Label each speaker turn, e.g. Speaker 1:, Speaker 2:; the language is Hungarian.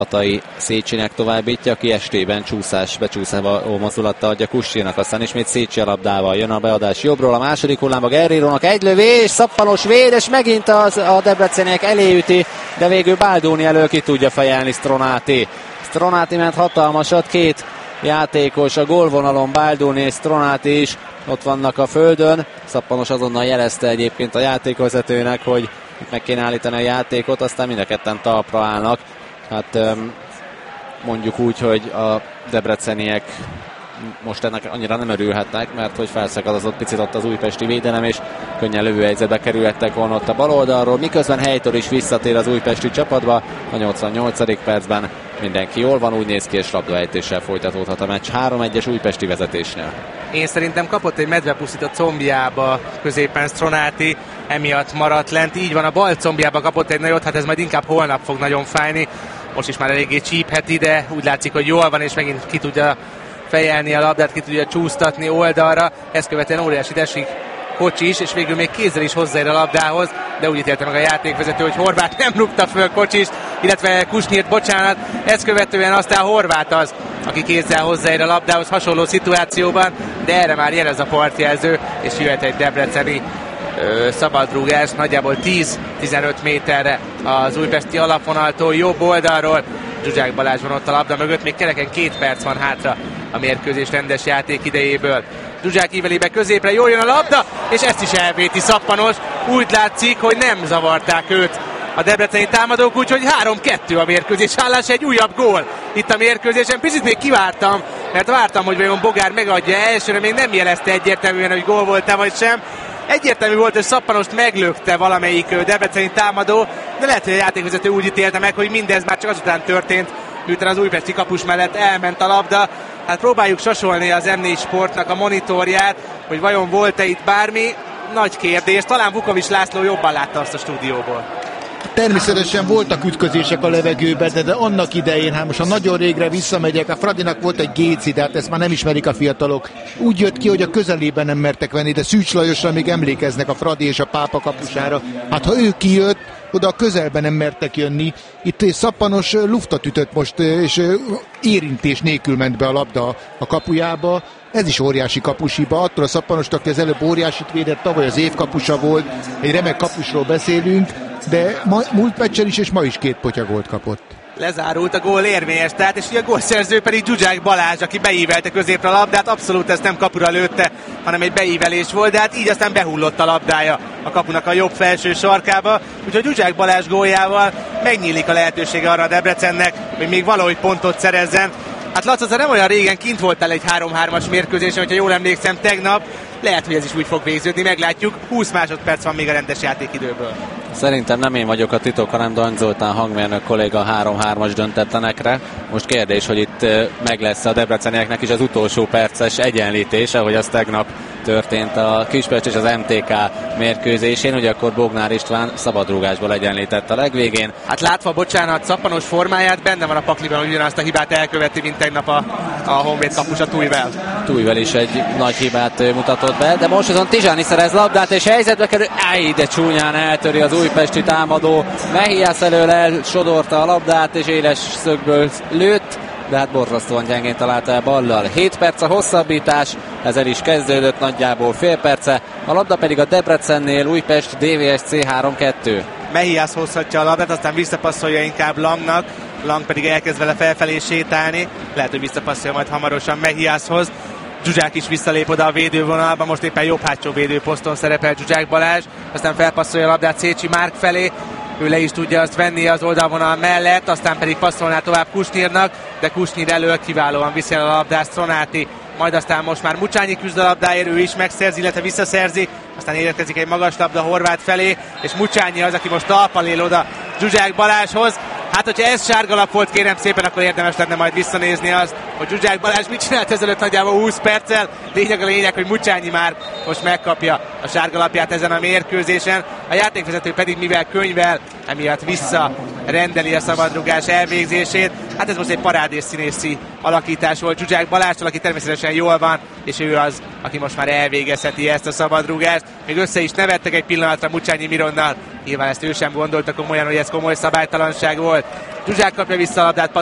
Speaker 1: Tatai Szécsinek továbbítja, aki estében becsúszva mozdulattal adja Kusnyirnak, aztán ismét Szécsi a labdával, jön a beadás jobbról, a második hullámba Guerreirónak egy lövés, szappanos véd, és megint a debreceniek eléüti, de végül Baldoni elől ki tudja fejelni Stronati. Stronati ment hatalmasat, két játékos a gólvonalon, Baldoni és Stronati is ott vannak a földön. Szappanos azonnal jelezte egyébként a játékvezetőnek, hogy meg kéne állítani a játékot, aztán mind a ketten talpra állnak. Hát mondjuk úgy, hogy a debreceniek most ennek annyira nem örülhetnek, mert hogy felszakadozott picit ott az újpesti védelem, és könnyen lövőhelyzetbe kerülhettek volna ott a bal oldalról, miközben helytől is visszatér az újpesti csapatba. A 88. percben mindenki jól van, úgy néz ki, és labdaejtéssel folytatódhat a meccs 3-1-es újpesti vezetésnél.
Speaker 2: Én szerintem kapott egy medvepuszit a combjába középen Stronati, emiatt maradt lent, így van, a bal combjába kapott egy nagyot, hát ez majd inkább holnap fog nagyon fájni. Most is már eléggé csípheti, de úgy látszik, hogy jól van, és megint ki tudja fejelni a labdát, ki tudja csúsztatni oldalra. Ezt követően óriási esik Kocsis, és végül még kézzel is hozzáér a labdához, de úgy ítélte meg a játékvezető, hogy Horváth nem rúgta föl Kocsist, illetve Kusnyirt, bocsánat. Ezt követően aztán Horváth az, aki kézzel hozzáér a labdához hasonló szituációban, de erre már jelez a partjelző, és jöhet egy debreceni szabadrúgás, nagyjából 10-15 méterre az újpesti alapvonaltól, jobb oldalról. Zsuzsák Balázs van ott a labda mögött, még kereken 2 perc van hátra a mérkőzés rendes játék idejéből. Zsuzsák ívelébe középre, jól jön a labda, és ezt is elvéti Szappanos. Úgy látszik, hogy nem zavarták őt a debreceni támadók, úgyhogy 3-2 a mérkőzés állás, egy újabb gól itt a mérkőzésen. Picit még kivártam, mert vártam, hogy vajon Bogár megadja, elsőre még nem jelezte egyértelműen, hogy gól volt-e vagy sem. Egyértelmű volt, hogy Szappanost meglökte valamelyik debreceni támadó, de lehet, hogy a játékvezető úgy ítélte meg, hogy mindez már csak azután történt, miután az újpesti kapus mellett elment a labda. Hát próbáljuk sasolni az M4 Sportnak a monitorját, hogy vajon volt-e itt bármi. Nagy kérdés, talán Vukovics László jobban látta azt a stúdióból.
Speaker 3: Természetesen voltak ütközések a levegőben, de annak idején, hát most ha nagyon régre visszamegyek, a Fradinak volt egy géci, de hát ezt már nem ismerik a fiatalok. Úgy jött ki, hogy a közelében nem mertek venni, de Szűcs Lajosra még emlékeznek a Fradi és a Pápa kapusára. Hát ha ő kijött, oda a közelben nem mertek jönni. Itt Szappanos luftat ütött most, és érintés nélkül ment be a labda a kapujába. Ez is óriási kapusiba. Attól a Szappanost, aki az előbb óriásit védett, tavaly az évkapusa volt, egy remek kapusról beszélünk, de múlt meccsen is és ma is 2 potyagolt kapott.
Speaker 2: Lezárult a gól érvényes, tehát, és a gólszerző pedig Zsuzsák Balázs, aki beívelte középre a labdát, abszolút ezt nem kapura lőtte, hanem egy beívelés volt, de hát így aztán behullott a labdája a kapunak a jobb felső sarkába, úgyhogy Zsuzsák Balázs góljával megnyílik a lehetősége arra a Debrecennek, hogy még valahogy pontot szerezzen. Hát Laci, nem olyan régen kint voltál egy 3-3-as mérkőzésen, hogyha jól emlékszem tegnap, lehet, hogy ez is úgy fog végződni, meglátjuk. 20 másodperc van még a rendes játékidőből.
Speaker 1: Szerintem nem én vagyok a titok, hanem Dany Zoltán hangmérnök kolléga 3-3-as döntetlenekre. Most kérdés, hogy itt meg lesz a debrecenieknek is az utolsó perces egyenlítés, ahogy az tegnap történt a Kispest és az MTK mérkőzésén, ugye akkor Bognár István szabadrúgásból egyenlített a legvégén.
Speaker 2: Hát látva, bocsánat, Szappanos formáját, benne van a pakliban, hogy ugyanazt a hibát elköveti, mint tegnap a Honvéd kapusa Tújvel.
Speaker 1: Tújvel is egy nagy hibát mutatott be, de most azon Tizsáni szerez labdát, és helyzetbe kerül, de csúnyán eltöri az újpesti támadó. Mehiász elől elsodorta a labdát, és éles szögből lőtt, de hát borzasztóan gyengén találta el ballal. 7 perc a hosszabbítás, ezzel is kezdődött nagyjából fél perce, a labda pedig a Debrecennél, Újpest DVSC 3-2.
Speaker 2: Mehiász hozhatja a labdát, aztán visszapasszolja inkább Langnak, Lang pedig elkezd vele felfelé sétálni, lehet, hogy visszapasszolja majd hamarosan Mehiászhoz. Zsuzsák is visszalép oda a védővonalba, most éppen jobb hátsó védőposzton szerepel Zsuzsák Balázs, aztán felpasszolja a labdát Szécsi Márk felé, ő le is tudja azt venni az oldalvonal mellett, aztán pedig passzolná tovább Kusnyirnak, de Kusnyir elől kiválóan viszi el a labdát Stronati, majd aztán most már Mucsányi küzd a labdáért, ő is megszerzi, illetve visszaszerzi, aztán érkezik egy magas labda Horváth felé, és Mucsányi az, aki most talpal él oda Zsuzsák Balázshoz. Hát, hogyha ez sárgalap volt, kérem szépen, akkor érdemes lenne majd visszanézni azt, hogy Zsuzsák Balázs mit csinált ezelőtt nagyjából 20 perccel. Lényeg, hogy Mucsányi már most megkapja a sárgalapját ezen a mérkőzésen. A játékvezető pedig, mivel könyvel, emiatt visszarendeli a szabadrugás elvégzését. Hát ez most egy parádés színészi alakítás volt Zsuzsák Balázstól, aki természetesen jól van, és ő az, aki most már elvégezheti ezt a szabadrugást. Még össze is nevettek egy pillanatra Mucsányi Mironnal, Nyilván ezt ő sem gondolta komolyan, hogy ez komoly szabálytalanság volt. Zsuzsák kapja vissza a labdát,